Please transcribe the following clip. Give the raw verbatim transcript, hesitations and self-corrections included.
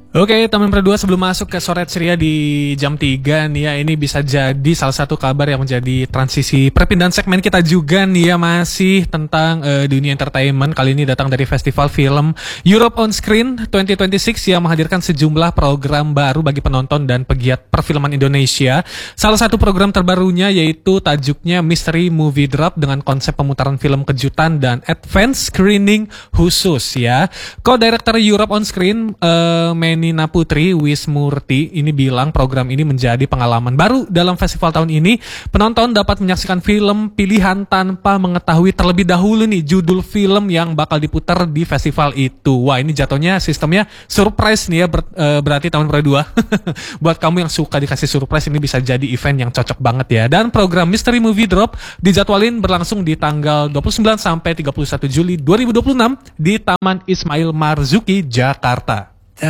Oke, teman berdua, sebelum masuk ke Sore Ceria di jam tiga nih ya, ini bisa jadi salah satu kabar yang menjadi transisi perpindahan segmen kita juga nih ya, masih tentang uh, dunia entertainment. Kali ini datang dari Festival Film Europe On Screen dua ribu dua puluh enam yang menghadirkan sejumlah program baru bagi penonton dan pegiat perfilman Indonesia. Salah satu program terbarunya yaitu tajuknya Mystery Movie Drop dengan konsep pemutaran film kejutan dan advance screening khusus ya. Co-director Europe On Screen, uh, Nina Putri Wismurti ini bilang program ini menjadi pengalaman baru dalam festival tahun ini. Penonton dapat menyaksikan film pilihan tanpa mengetahui terlebih dahulu nih judul film yang bakal diputar di festival itu. Wah, ini jatuhnya sistemnya surprise nih ya, ber, e, berarti tahun berdua. Buat kamu yang suka dikasih surprise, ini bisa jadi event yang cocok banget ya. Dan program Mystery Movie Drop dijadwalin berlangsung di tanggal dua puluh sembilan sampai tiga puluh satu Juli dua ribu dua puluh enam di Taman Ismail Marzuki, Jakarta.